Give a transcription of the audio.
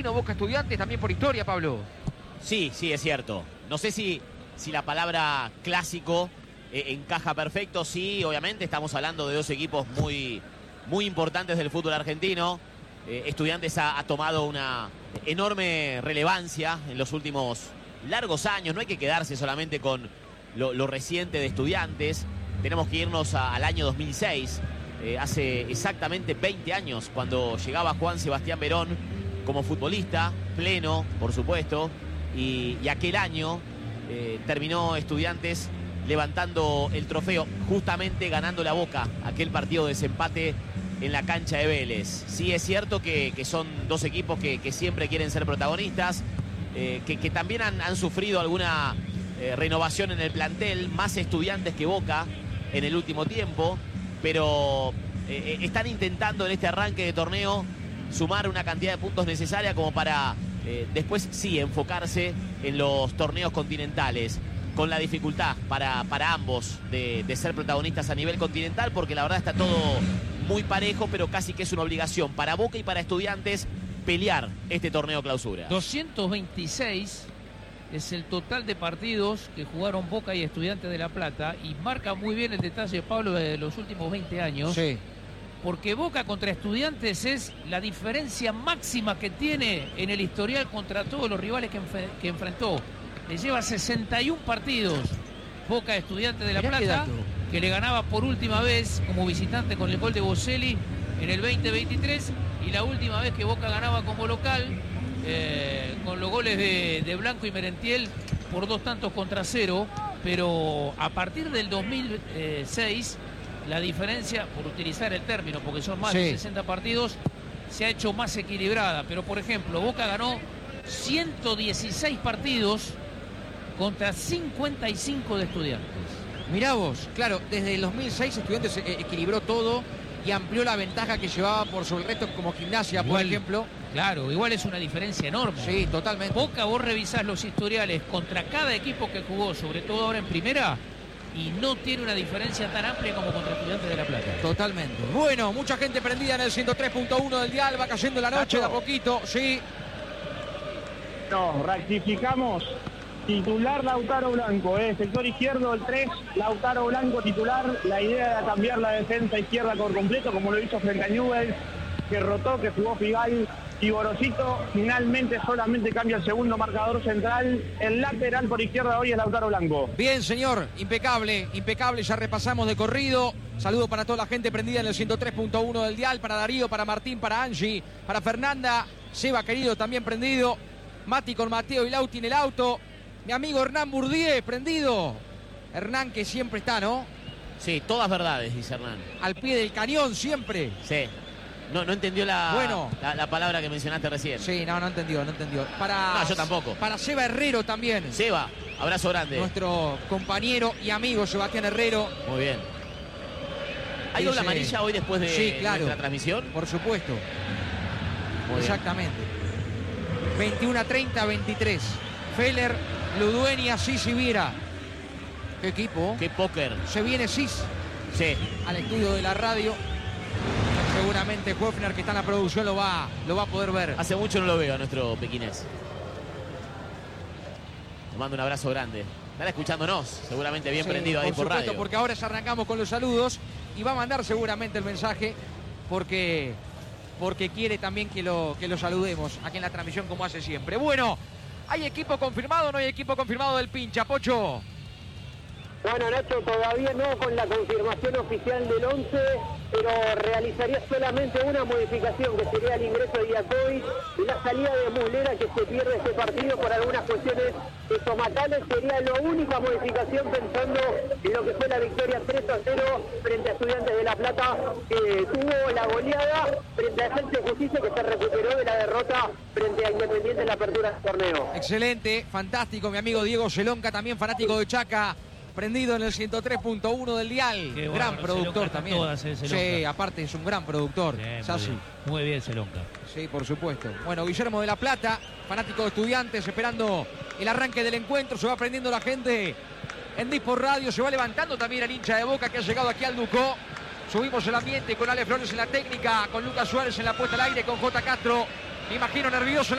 camino Boca Estudiantes también por historia, Pablo. Sí, es cierto. No sé si la palabra clásico encaja perfecto. Sí, obviamente estamos hablando de dos equipos muy importantes del fútbol argentino. Estudiantes ha tomado una enorme relevancia en los últimos largos años. No hay que quedarse solamente con lo reciente de Estudiantes. Tenemos que irnos al año 2006. Hace exactamente 20 años cuando llegaba Juan Sebastián Verón como futbolista, pleno, por supuesto, y aquel año terminó Estudiantes levantando el trofeo, justamente ganando la Boca, aquel partido de desempate en la cancha de Vélez. Sí es cierto que son dos equipos que siempre quieren ser protagonistas, que también han sufrido alguna renovación en el plantel, más Estudiantes que Boca en el último tiempo, pero están intentando en este arranque de torneo sumar una cantidad de puntos necesaria como para después sí enfocarse en los torneos continentales, con la dificultad para ambos de ser protagonistas a nivel continental, porque la verdad está todo muy parejo, pero casi que es una obligación para Boca y para Estudiantes pelear este torneo clausura. 226 es el total de partidos que jugaron Boca y Estudiantes de La Plata, y marca muy bien el detalle, Pablo, de los últimos 20 años. Sí. Porque Boca contra Estudiantes es la diferencia máxima que tiene en el historial contra todos los rivales que enfrentó. Le lleva 61 partidos Boca a Estudiantes de La Plata, que le ganaba por última vez como visitante con el gol de Boselli en el 2023, y la última vez que Boca ganaba como local con los goles de Blanco y Merentiel por 2-0, pero a partir del 2006 la diferencia, por utilizar el término, porque son más de 60 partidos, se ha hecho más equilibrada. Pero por ejemplo, Boca ganó 116 partidos contra 55 de Estudiantes. Mirá vos, claro, desde el 2006 Estudiantes equilibró todo y amplió la ventaja que llevaba por sobre el resto, como Gimnasia, por ejemplo. Claro, igual es una diferencia enorme. Sí, totalmente. Boca, vos revisás los historiales contra cada equipo que jugó, sobre todo ahora en primera, y no tiene una diferencia tan amplia como contra Estudiantes de La Plata. Totalmente. Bueno, mucha gente prendida en el 103.1 del dial, va cayendo la noche de a poquito, sí. No, rectificamos. Titular Lautaro Blanco, sector izquierdo el 3, Lautaro Blanco titular. La idea era cambiar la defensa izquierda por completo, como lo hizo frente a Newell's, que rotó, que jugó Figal y Gorosito. Finalmente solamente cambia el segundo marcador central. El lateral por izquierda hoy es Lautaro Blanco. Bien, señor, impecable, impecable, ya repasamos de corrido. Saludo para toda la gente prendida en el 103.1 del dial, para Darío, para Martín, para Angie, para Fernanda, Seba querido también prendido, Mati con Mateo y Lauti en el auto. Mi amigo Hernán Bourdieu, prendido. Hernán, que siempre está, ¿no? Sí, todas verdades, dice Hernán. Al pie del cañón, siempre. Sí. No entendió la palabra que mencionaste recién. Sí, no entendió. No, yo tampoco. Para Seba Herrero también. Seba, abrazo grande. Nuestro compañero y amigo Sebastián Herrero. Muy bien. ¿Hay doble amarilla hoy después de nuestra transmisión? Por supuesto. Muy exactamente. 21-30-23. Feller, Ludueña, Cis y Viera. Qué equipo. Qué póker. Se viene Cis. Sí. Al estudio de la radio. Seguramente Hoffner, que está en la producción, lo va a poder ver. Hace mucho no lo veo a nuestro pequinés. Le mando un abrazo grande. Estará escuchándonos, seguramente bien prendido ahí por radio. Porque ahora ya arrancamos con los saludos y va a mandar seguramente el mensaje porque quiere también que lo saludemos aquí en la transmisión como hace siempre. Bueno, ¿hay equipo confirmado o no hay equipo confirmado del Pincha, Pocho? Bueno, Nacho, todavía no con la confirmación oficial del 11, pero realizaría solamente una modificación, que sería el ingreso de Iacovic y la salida de Muslera, que se pierde este partido por algunas cuestiones estomatales. Sería la única modificación pensando en lo que fue la victoria 3-0 frente a Estudiantes de La Plata, que tuvo la goleada frente a Defensa y Justicia, que se recuperó de la derrota frente a Independiente en la apertura del torneo. Excelente, fantástico, mi amigo Diego Celonca, también fanático de Chaca, prendido en el 103.1 del dial. Qué gran bueno, productor también. Todas, sí, aparte es un gran productor. Muy bien, Celonca. Sí, por supuesto. Bueno, Guillermo de La Plata, fanático de Estudiantes, esperando el arranque del encuentro. Se va prendiendo la gente en Dispor Radio. Se va levantando también el hincha de Boca que ha llegado aquí al Ducó. Subimos el ambiente con Ale Flores en la técnica, con Lucas Suárez en la puesta al aire, con J. Castro. Me imagino nervioso